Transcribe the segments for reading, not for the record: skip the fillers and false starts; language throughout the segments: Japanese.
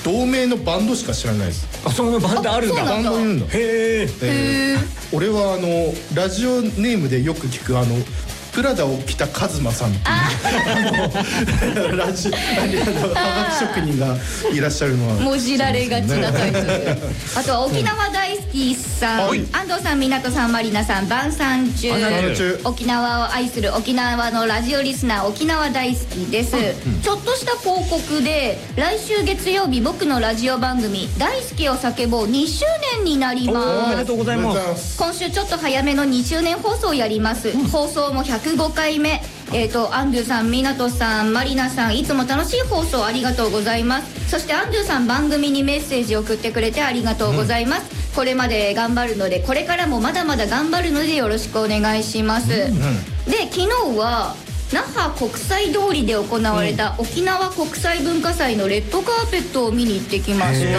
同名のバンドしか知らないです。 あ、そのバンドあるんだ。 バンドいるんだ。 へえ。 俺はラジオネームでよく聞くプラダを着たカズマさんっていうラジオはがき職人がいらっしゃるのはもじられがちなタイトル。あとは沖縄大好きさん、安藤さん、港さん、マリナさん、晩餐中。沖縄を愛する沖縄のラジオリスナー、沖縄大好きです。ちょっとした広告で、来週月曜日僕のラジオ番組大好きを叫ぼう2周年になります。 おめでとうございます。 今週ちょっと早めの2周年放送をやります。放送も105回目。アンドゥさん、港さん、マリナさん、いつも楽しい放送ありがとうございます。そしてアンドゥさん、番組にメッセージを送ってくれてありがとうございます。これまで頑張るので、これからもまだまだ頑張るのでよろしくお願いします。で、昨日は那覇国際通りで行われた沖縄国際文化祭のレッドカーペットを見に行ってきました。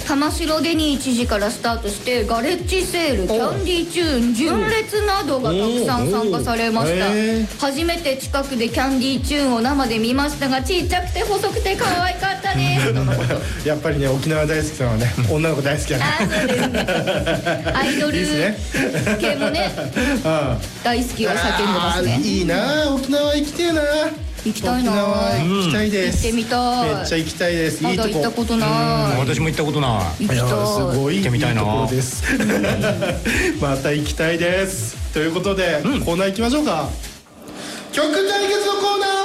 玉城でに1時からスタートして、ガレッジセール、キャンディーチューン、純烈などがたくさん参加されました。初めて近くでキャンディーチューンを生で見ましたが、ちっちゃくて細くて可愛かったですやっぱりね、沖縄大好きさんはね、女の子大好きだね。 あ、そうですね。アイドル系もね、大好きを叫んでますね。 いいな、沖縄行きてえな。 行きたいな。 沖縄行きたいです。 行ってみたい。 めっちゃ行きたいです。 まだ行ったことない。 私も行ったことない。 行きたい。 すごいいいところです。また行きたいです。ということで、コーナー行きましょうか。曲対決のコーナー。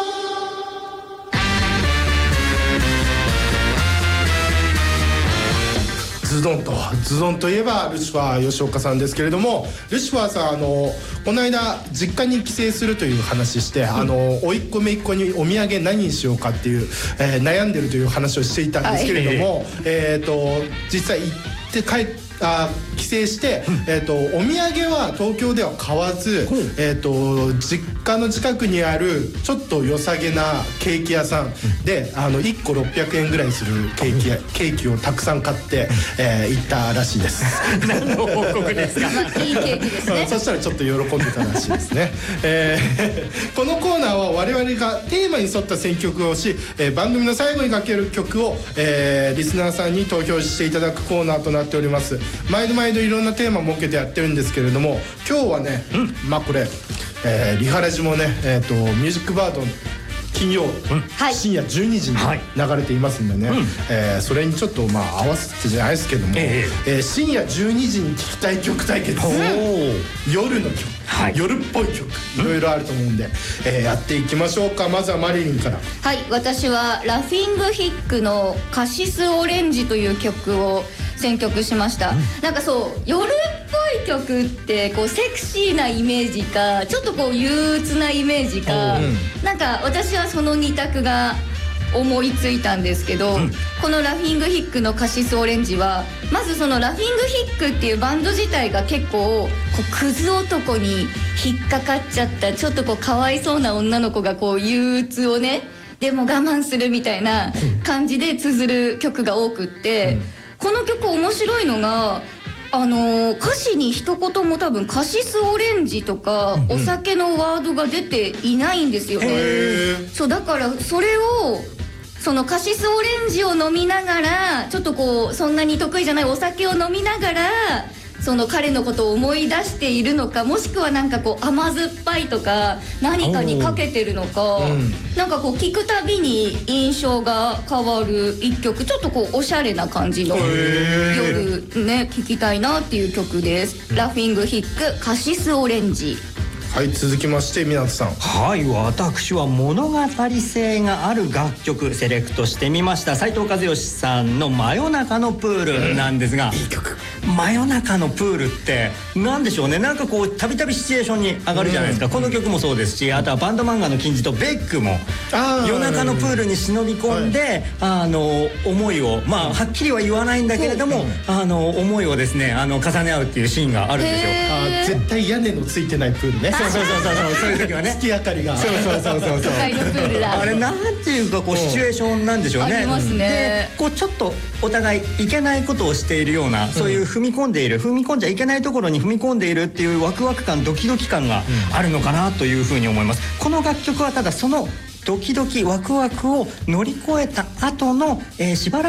ズドンといえばルシファー吉岡さんですけれども、ルシファーさんこの間実家に帰省するという話して、甥っ子姪っ子にお土産何にしようかっていう、悩んでるという話をしていたんですけれども、実際行って帰省して、お土産は東京では買わず、実家の近くにあるちょっと良さげなケーキ屋さんで1個600円ぐらいするケーキをたくさん買って、行ったらしいです。 何の報告ですか。 いいケーキですね。 そしたらちょっと喜んでたらしいですね。このコーナーは我々がテーマに沿った選曲をし、番組の最後にかける曲を、リスナーさんに投票していただくコーナーとなっております。毎度いろんなテーマを設けてやってるんですけれども、今日はね、これ、リハラジもね、ミュージックバード金曜、深夜12時に流れていますんでね、それにちょっと合わせてじゃないですけども、深夜12時に聴きたい曲対決、夜の曲、夜っぽい曲、いろいろあると思うんで、やっていきましょうか。まずはマリリンから。 はい、私はラフィングヒックのカシスオレンジという曲を選曲しました。なんかそう夜っぽい曲ってこうセクシーなイメージか、ちょっとこう憂鬱なイメージか、なんか私はその2択が思いついたんですけど、このラフィングヒックのカシスオレンジは、まずそのラフィングヒックっていうバンド自体が結構こうクズ男に引っかかっちゃったちょっとこうかわいそうな女の子がこう憂鬱をね、でも我慢するみたいな感じで綴る曲が多くって、この曲面白いのが歌詞に一言も多分カシスオレンジとかお酒のワードが出ていないんですよね。そうだからそれをそのカシスオレンジを飲みながら、ちょっとこうそんなに得意じゃないお酒を飲みながらその彼のことを思い出しているのか、もしくはなんかこう甘酸っぱいとか何かにかけてるのか、なんかこう聴くたびに印象が変わる一曲、ちょっとこうおしゃれな感じの夜ね聴きたいなっていう曲です。ラフィングヒックカシスオレンジ。 はい、続きまして湊さん。 はい、私は物語性がある楽曲セレクトしてみました。斉藤和義さんの真夜中のプールなんですが、 いい曲。 真夜中のプールってなんでしょうね、なんかこうたびたびシチュエーションに上がるじゃないですか。この曲もそうですし、あとはバンド漫画の金字塔ベックも夜中のプールに忍び込んで、思いをはっきりは言わないんだけれども、思いをですね重ね合うっていうシーンがあるんですよ。 絶対屋根のついてないプールね。 そういう時はね、 月明かりがそう都会のプールだ。 あれなんていうかこうシチュエーションなんでしょうね。 ありますね。 でこうちょっとお互いいけないことをしているような、そういう踏み込んじゃいけないところに踏み込んでいるっていうワクワク感、ドキドキ感があるのかなというふうに思います。この楽曲はただそのドキドキワクワクを乗り越えた後のしばらく